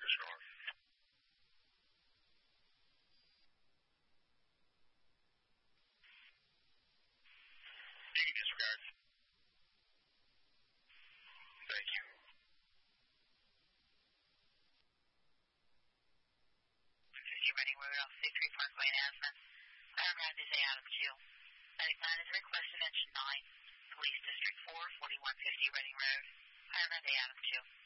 sure. You can disregard. Thank you. Ready, we're off 63 Parkway in Aspen. Fire ground is A out of 2. 99 is request attention 9. Police District 4, 4150 Reading Road. Fire ground A out of 2.